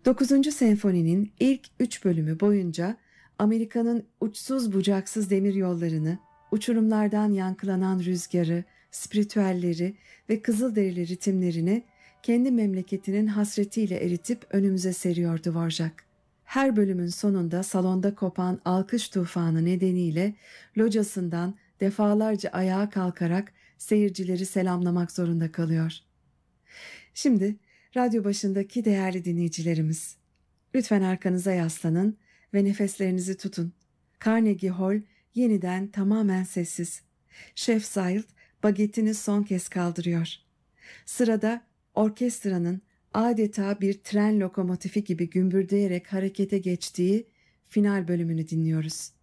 Dokuzuncu senfoninin ilk 3 bölümü boyunca Amerika'nın uçsuz bucaksız demir yollarını, uçurumlardan yankılanan rüzgarı, spiritüelleri ve kızılderili ritimlerini kendi memleketinin hasretiyle eritip önümüze seriyor Dvorak. Her bölümün sonunda salonda kopan alkış tufanı nedeniyle locasından defalarca ayağa kalkarak seyircileri selamlamak zorunda kalıyor. Şimdi radyo başındaki değerli dinleyicilerimiz, lütfen arkanıza yaslanın ve nefeslerinizi tutun. Carnegie Hall yeniden tamamen sessiz. Şef Zaylt bagetini son kez kaldırıyor. Sırada orkestranın adeta bir tren lokomotifi gibi gümbürdeyerek harekete geçtiği final bölümünü dinliyoruz.